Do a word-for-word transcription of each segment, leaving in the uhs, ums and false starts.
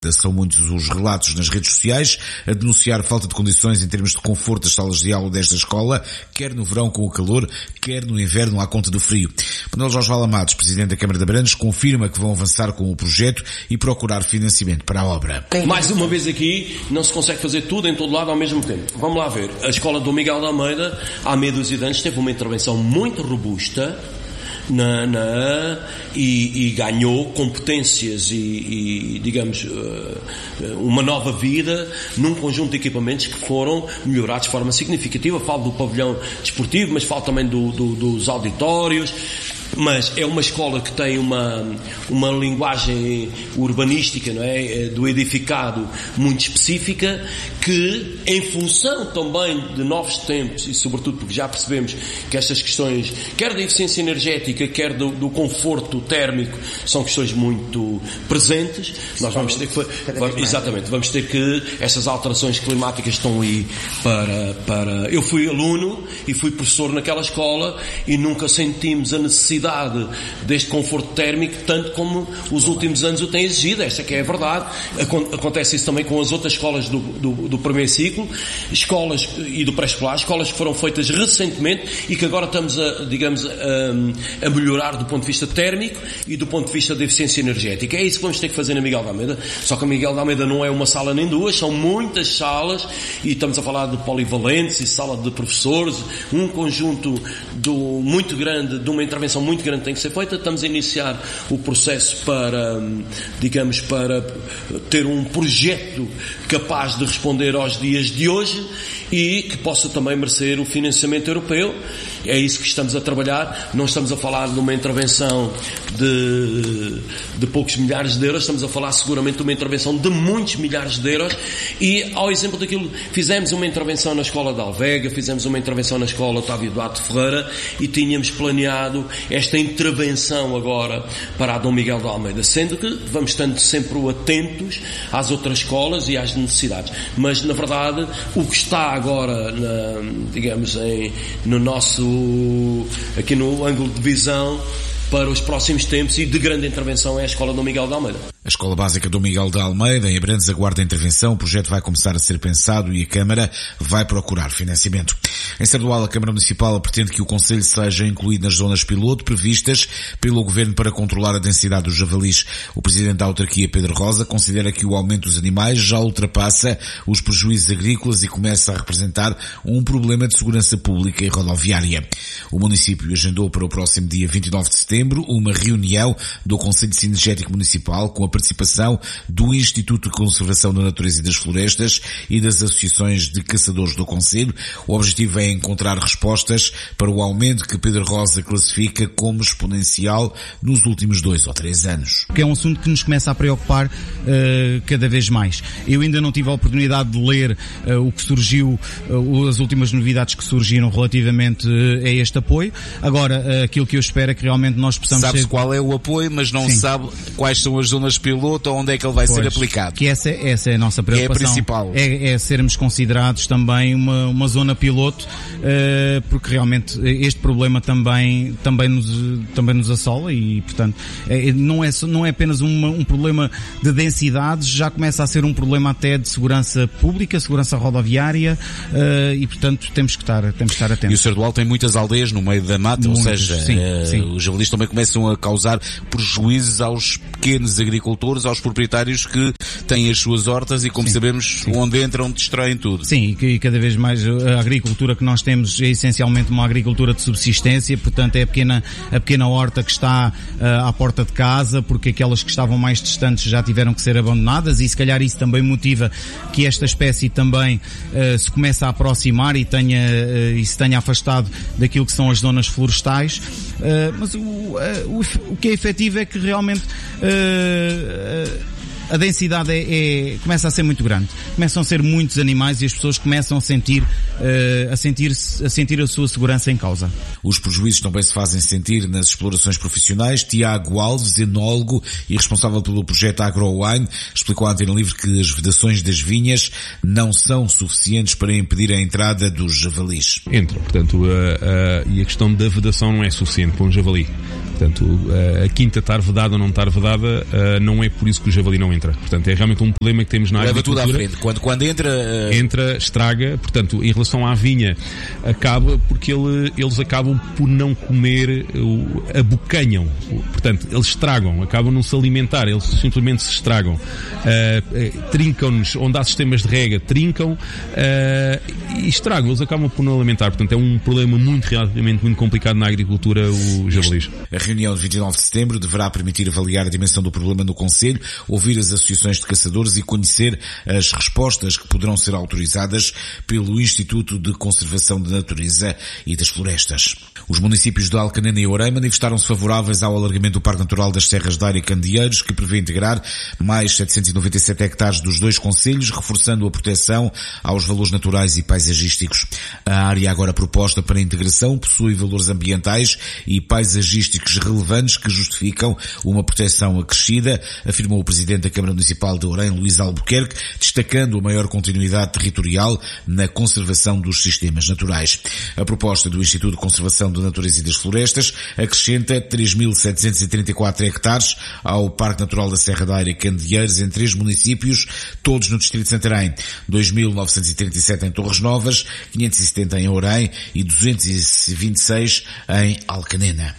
São muitos os relatos nas redes sociais a denunciar falta de condições em termos de conforto das salas de aula desta escola, quer no verão com o calor, quer no inverno à conta do frio. Manuel Jorge Valamados, presidente da Câmara de Abrantes, confirma que vão avançar com o projeto e procurar financiamento para a obra. Mais uma vez aqui, não se consegue fazer tudo em todo lado ao mesmo tempo. Vamos lá ver. A escola do Miguel de Almeida, há meia dúzia de anos, teve uma intervenção muito robusta Na, na, e, e ganhou competências e, e digamos, uma nova vida num conjunto de equipamentos que foram melhorados de forma significativa. Falo do pavilhão desportivo, mas falo também do, do, dos auditórios. Mas é uma escola que tem uma, uma linguagem urbanística, não é? Do edificado muito específica, que em função também de novos tempos e sobretudo porque já percebemos que estas questões, quer da eficiência energética, quer do, do conforto térmico, são questões muito presentes. Nós vamos ter que, vamos, exatamente, vamos ter que, essas alterações climáticas estão aí para, para, eu fui aluno e fui professor naquela escola e nunca sentimos a necessidade deste conforto térmico tanto como os últimos anos o têm exigido. Esta que é a verdade. Acontece isso também com as outras escolas do, do, do primeiro ciclo, escolas e do pré-escolar, escolas que foram feitas recentemente e que agora estamos a, digamos, a, a melhorar do ponto de vista térmico e do ponto de vista da eficiência energética. É isso que vamos ter que fazer na Miguel de Almeida. Só que a Miguel de Almeida não é uma sala nem duas, são muitas salas e estamos a falar de polivalentes e sala de professores, um conjunto do, muito grande, de uma intervenção muito muito grande tem que ser feita. Estamos a iniciar o processo para, digamos, para ter um projeto capaz de responder aos dias de hoje e que possa também merecer o financiamento europeu. É isso que estamos a trabalhar. Não estamos a falar de uma intervenção de, de poucos milhares de euros, estamos a falar seguramente de uma intervenção de muitos milhares de euros. E ao exemplo daquilo, fizemos uma intervenção na escola de Alvega, fizemos uma intervenção na escola Otávio Duarte Ferreira e tínhamos planeado esta intervenção agora para a Dom Miguel de Almeida, sendo que vamos estando sempre atentos às outras escolas e às necessidades. Mas na verdade o que está agora na, digamos em, no nosso aqui no ângulo de visão para os próximos tempos e de grande intervenção é a Escola Dom Miguel de Almeida. A Escola Básica Dom Miguel de Almeida, em Abrantes, aguarda a intervenção. O projeto vai começar a ser pensado e a Câmara vai procurar financiamento. Em Sardual, a Câmara Municipal pretende que o Concelho seja incluído nas zonas piloto previstas pelo Governo para controlar a densidade dos javalis. O Presidente da Autarquia, Pedro Rosa, considera que o aumento dos animais já ultrapassa os prejuízos agrícolas e começa a representar um problema de segurança pública e rodoviária. O município agendou para o próximo dia vinte e nove de setembro uma reunião do Conselho Sinergético Municipal com a participação do Instituto de Conservação da Natureza e das Florestas e das associações de caçadores do Concelho. O objetivo é encontrar respostas para o aumento que Pedro Rosa classifica como exponencial nos últimos dois ou três anos. Que é um assunto que nos começa a preocupar uh, cada vez mais. Eu ainda não tive a oportunidade de ler uh, o que surgiu, uh, as últimas novidades que surgiram relativamente uh, a este apoio. Agora, uh, aquilo que eu espero é que realmente nós possamos Sabe-se ser... qual é o apoio, mas não Sim. sabe quais são as zonas piloto ou onde é que ele vai pois, ser aplicado. Que essa, essa é a nossa preocupação. É a principal. É, é sermos considerados também uma, uma zona piloto, uh, porque realmente este problema também, também, nos, também nos assola e, portanto, é, não, é, não é apenas uma, um problema de densidades, já começa a ser um problema até de segurança pública, segurança rodoviária uh, e, portanto, temos que estar, temos que estar atentos. E o Sardual tem muitas aldeias no meio da mata, Muitos, ou seja, sim, uh, sim. os javalis também começam a causar prejuízos aos pequenos agricultores, aos proprietários que têm as suas hortas e, como sim, sabemos, sim. onde entram destroem tudo. Sim, e cada vez mais a agricultura que nós temos é essencialmente uma agricultura de subsistência, portanto é a pequena, a pequena horta que está uh, à porta de casa, porque aquelas que estavam mais distantes já tiveram que ser abandonadas e se calhar isso também motiva que esta espécie também uh, se comece a aproximar e, tenha, uh, e se tenha afastado daquilo que são as zonas florestais, uh, mas o, uh, o, o que é efetivo é que realmente uh, uh, a densidade é, é, começa a ser muito grande. Começam a ser muitos animais e as pessoas começam a sentir, uh, a sentir, a sentir a sua segurança em causa. Os prejuízos também se fazem sentir nas explorações profissionais. Tiago Alves, enólogo e responsável pelo projeto AgroWine, explicou à Antena Livre que as vedações das vinhas não são suficientes para impedir a entrada dos javalis. Entram, portanto, a, a, e a questão da vedação não é suficiente para um javali. Portanto, a quinta estar vedada ou não estar vedada, não é por isso que o javali não entra. Portanto, é realmente um problema que temos na Leva agricultura. tudo à frente. Quando, quando entra... Uh... Entra, estraga. Portanto, em relação à vinha, acaba porque ele, eles acabam por não comer, abocanham. Portanto, eles estragam, acabam não se alimentar, eles simplesmente se estragam. Uh, trincam-nos, onde há sistemas de rega, trincam uh, e estragam, eles acabam por não alimentar. Portanto, é um problema muito, realmente muito complicado na agricultura, o javalis. A reunião de vinte e nove de setembro deverá permitir avaliar a dimensão do problema no Conselho, ouvir as associações de caçadores e conhecer as respostas que poderão ser autorizadas pelo Instituto de Conservação da Natureza e das Florestas. Os municípios de Alcanena e Ourém manifestaram-se favoráveis ao alargamento do Parque Natural das Serras de Aire e Candeeiros, que prevê integrar mais setecentos e noventa e sete hectares dos dois concelhos, reforçando a proteção aos valores naturais e paisagísticos. A área agora proposta para a integração possui valores ambientais e paisagísticos relevantes que justificam uma proteção acrescida, afirmou o Presidente da Câmara Municipal de Ourém, Luís Albuquerque, destacando a maior continuidade territorial na conservação dos sistemas naturais. A proposta do Instituto de Conservação da Natureza e das Florestas acrescenta três mil setecentos e trinta e quatro hectares ao Parque Natural da Serra da Aire e Candeeiros em três municípios, todos no distrito de Santarém, dois mil novecentos e trinta e sete em Torres Novas, quinhentos e setenta em Ourém e duzentos e vinte e seis em Alcanena.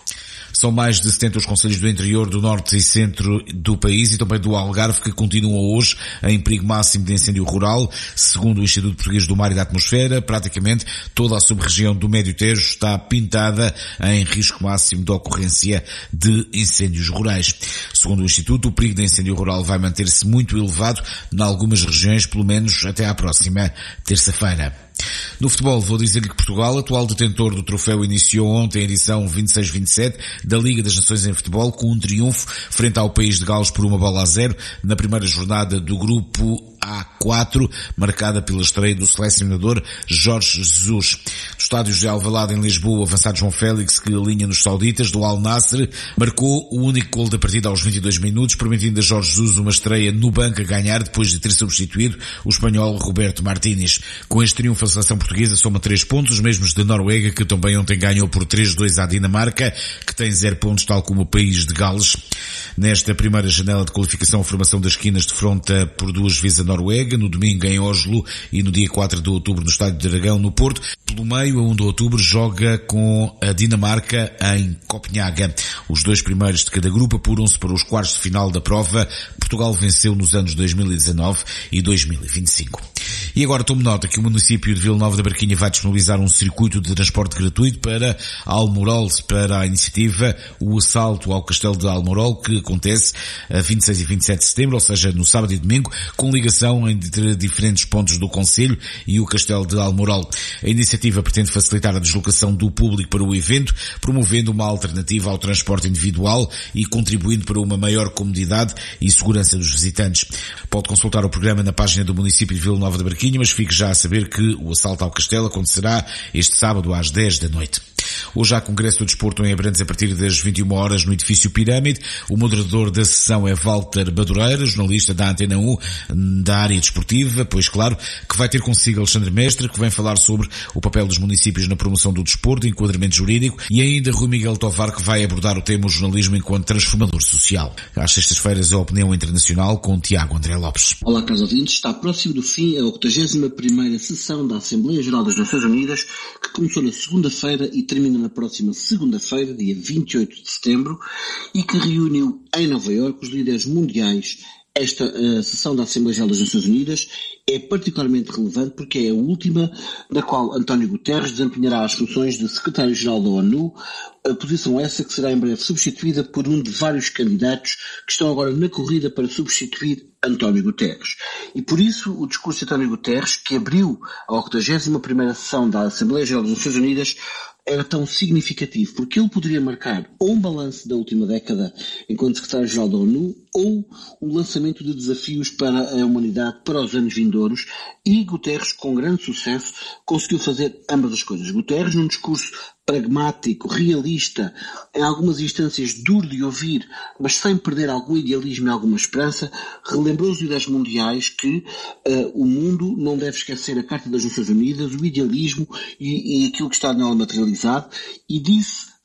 São mais de setenta os concelhos do interior, do norte e centro do país e também do Algarve que continuam hoje em perigo máximo de incêndio rural. Segundo o Instituto Português do Mar e da Atmosfera, praticamente toda a sub-região do Médio Tejo está pintada em risco máximo de ocorrência de incêndios rurais. Segundo o Instituto, o perigo de incêndio rural vai manter-se muito elevado em algumas regiões, pelo menos até à próxima terça-feira. No futebol, vou dizer-lhe que Portugal, atual detentor do troféu, iniciou ontem a edição vinte e seis vinte e sete da Liga das Nações em Futebol com um triunfo frente ao país de Gales por uma bola a zero na primeira jornada do grupo A quatro, marcada pela estreia do selecionador Jorge Jesus. No estádio de Alvalade em Lisboa, o avançado João Félix, que alinha nos sauditas do Al Nassr, marcou o único gol da partida aos vinte e dois minutos, permitindo a Jorge Jesus uma estreia no banco a ganhar depois de ter substituído o espanhol Roberto Martínez. Com este triunfo, a seleção portuguesa soma três pontos, os mesmos da Noruega, que também ontem ganhou por três a dois à Dinamarca, que tem zero pontos, tal como o país de Gales. Nesta primeira janela de qualificação, a formação das esquinas defronta por duas vezes a Noruega, no domingo em Oslo e no dia quatro de outubro no Estádio de Dragão, no Porto. Pelo meio, a um de outubro, joga com a Dinamarca em Copenhaga. Os dois primeiros de cada grupo apuram-se para os quartos de final da prova. Portugal venceu nos anos dois mil e dezanove e dois mil e vinte e cinco. E agora tome nota que o município de Vila Nova da Barquinha vai disponibilizar um circuito de transporte gratuito para Almorol, para a iniciativa O Assalto ao Castelo de Almorol, que acontece a vinte e seis e vinte e sete de setembro, ou seja, no sábado e domingo, com ligação entre diferentes pontos do concelho e o Castelo de Almorol. A iniciativa pretende facilitar a deslocação do público para o evento, promovendo uma alternativa ao transporte individual e contribuindo para uma maior comodidade e segurança dos visitantes. Pode consultar o programa na página do município de Vila Nova da Barquinha, mas fique já a saber que o assalto ao castelo acontecerá este sábado às dez da noite. Hoje há Congresso do Desporto em Abrantes a partir das vinte e uma horas no edifício Pirâmide. O moderador da sessão é Walter Badureira, jornalista da Antena um da área desportiva, pois claro, que vai ter consigo Alexandre Mestre, que vem falar sobre o papel dos municípios na promoção do desporto, enquadramento jurídico, e ainda Rui Miguel Tovar, que vai abordar o tema o jornalismo enquanto transformador social. Às sextas-feiras a Opinião Internacional com Tiago André Lopes. Olá, caros ouvintes, está próximo do fim a oitagésima primeira sessão da Assembleia Geral das Nações Unidas, que começou na segunda-feira e termina na próxima segunda-feira, dia vinte e oito de setembro, e que reuniu em Nova Iorque os líderes mundiais. Esta uh, sessão da Assembleia Geral das Nações Unidas é particularmente relevante porque é a última na qual António Guterres desempenhará as funções de secretário-geral da ONU, a posição essa que será em breve substituída por um de vários candidatos que estão agora na corrida para substituir António Guterres. E por isso o discurso de António Guterres, que abriu a oitagésima primeira sessão da Assembleia Geral das Nações Unidas, era tão significativo, porque ele poderia marcar ou um balanço da última década enquanto secretário-geral da ONU, ou o lançamento de desafios para a humanidade para os anos vindouros, e Guterres, com grande sucesso, conseguiu fazer ambas as coisas. Guterres, num discurso pragmático, realista, em algumas instâncias duro de ouvir, mas sem perder algum idealismo e alguma esperança, relembrou os líderes mundiais que uh, o mundo não deve esquecer a Carta das Nações Unidas, o idealismo e, e aquilo que está nela materializado, e disse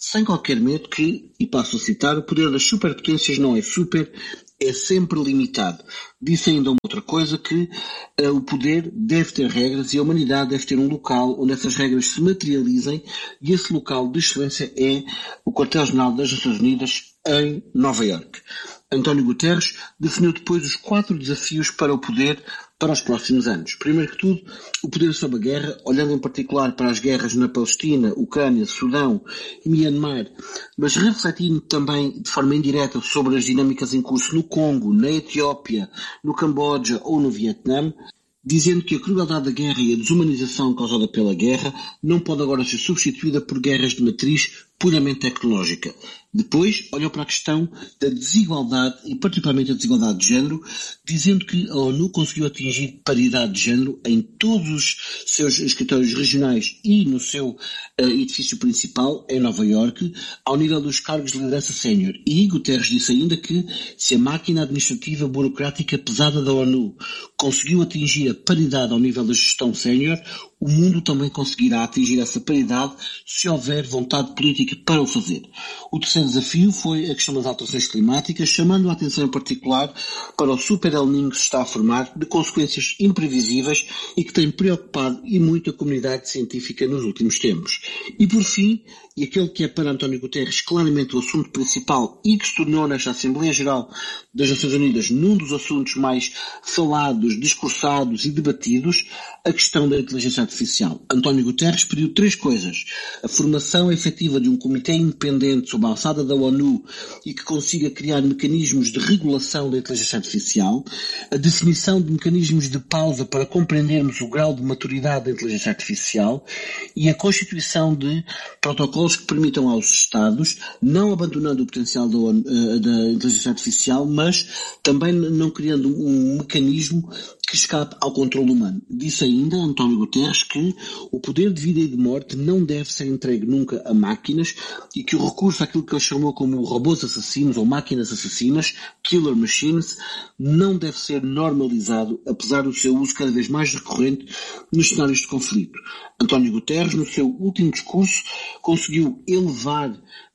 sem qualquer medo que, e passo a citar, o poder das superpotências não é super, é sempre limitado. Disse ainda uma outra coisa, que uh, o poder deve ter regras e a humanidade deve ter um local onde essas regras se materializem, e esse local de excelência é o quartel-general das Nações Unidas em Nova Iorque. António Guterres definiu depois os quatro desafios para o poder para os próximos anos. Primeiro que tudo, o poder sobre a guerra, olhando em particular para as guerras na Palestina, Ucrânia, Sudão e Myanmar, mas refletindo também de forma indireta sobre as dinâmicas em curso no Congo, na Etiópia, no Camboja ou no Vietnã, dizendo que a crueldade da guerra e a desumanização causada pela guerra não pode agora ser substituída por guerras de matriz puramente tecnológica. Depois, olhou para a questão da desigualdade, e particularmente a desigualdade de género, dizendo que a ONU conseguiu atingir paridade de género em todos os seus escritórios regionais e no seu uh, edifício principal, em Nova Iorque, ao nível dos cargos de liderança sénior. E Guterres disse ainda que, se a máquina administrativa burocrática pesada da ONU conseguiu atingir a paridade ao nível da gestão sénior, o mundo também conseguirá atingir essa paridade se houver vontade política para o fazer. O terceiro desafio foi a questão das alterações climáticas, chamando a atenção em particular para o super El Niño que se está a formar, de consequências imprevisíveis e que tem preocupado e muito a comunidade científica nos últimos tempos. E por fim, e aquele que é para António Guterres claramente o assunto principal e que se tornou nesta Assembleia Geral das Nações Unidas num dos assuntos mais falados, discursados e debatidos, a questão da inteligência artificial. António Guterres pediu três coisas: a formação efetiva de um comitê independente sob a alçada da ONU e que consiga criar mecanismos de regulação da inteligência artificial, a definição de mecanismos de pausa para compreendermos o grau de maturidade da inteligência artificial e a constituição de protocolos que permitam aos Estados, não abandonando o potencial da, ONU, da inteligência artificial, mas também não criando um mecanismo que escape ao controle humano. Disse ainda António Guterres que o poder de vida e de morte não deve ser entregue nunca a máquinas e que o recurso àquilo que ele chamou como robôs assassinos ou máquinas assassinas, killer machines, não deve ser normalizado, apesar do seu uso cada vez mais recorrente nos cenários de conflito. António Guterres, no seu último discurso, conseguiu elevar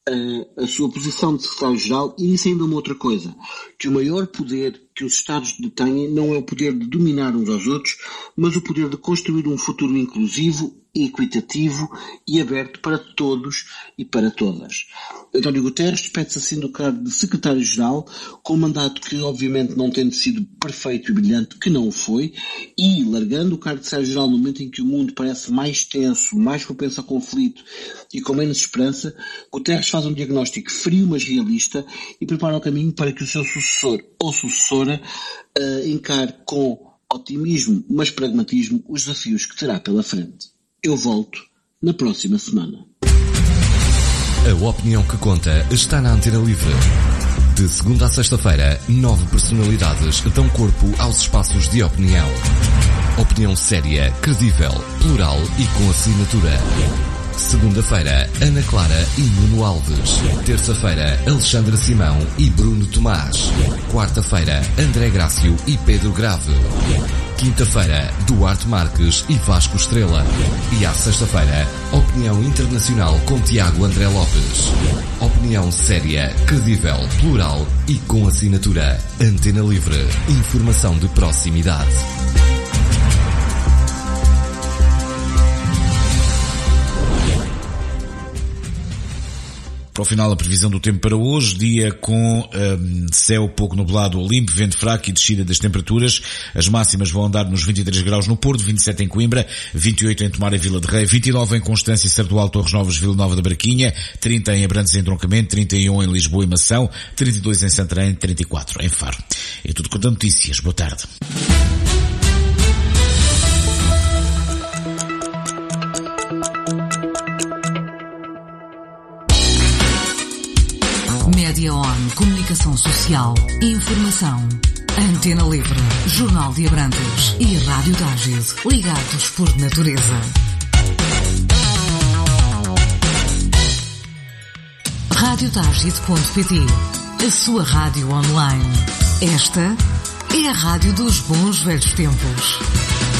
a, a sua posição de secretário-geral e disse ainda uma outra coisa, que o maior poder que os Estados detêm não é o poder de dominar uns aos outros, mas o poder de construir um futuro inclusivo, equitativo e aberto para todos e para todas. António Guterres despede-se assim do cargo de secretário-geral, com um mandato que obviamente não tendo sido perfeito e brilhante, que não o foi, e largando o cargo de secretário-geral no momento em que o mundo parece mais tenso, mais propenso a conflito e com menos esperança, Guterres faz um diagnóstico frio mas realista e prepara o caminho para que o seu sucessor ou sucessora uh, encare com otimismo mas pragmatismo os desafios que terá pela frente. Eu volto na próxima semana. A opinião que conta está na Antena Livre. De segunda a sexta-feira, nove personalidades dão corpo aos espaços de opinião. Opinião séria, credível, plural e com assinatura. Segunda-feira, Ana Clara e Nuno Alves. Terça-feira, Alexandre Simão e Bruno Tomás. Quarta-feira, André Grácio e Pedro Grave. Quinta-feira, Duarte Marques e Vasco Estrela. E à sexta-feira, Opinião Internacional com Tiago André Lopes. Opinião séria, credível, plural e com assinatura. Antena Livre. Informação de proximidade. Para o final, a previsão do tempo para hoje, dia com um, céu pouco nublado ou limpo, vento fraco e descida das temperaturas. As máximas vão andar nos vinte e três graus no Porto, vinte e sete em Coimbra, vinte e oito em Tomar e Vila de Rei, vinte e nove em Constância, Sardual, Torres Novas, Vila Nova da Barquinha, trinta em Abrantes e Entroncamento, trinta e um em Lisboa e Mação, trinta e dois em Santarém, trinta e quatro em Faro. É tudo quanto a notícias. Boa tarde. Média On, Comunicação Social, Informação. Antena Livre, Jornal de Abrantes e Rádio Tágide, ligados por natureza. rádio tágide ponto pt, a sua rádio online. Esta é a rádio dos bons velhos tempos.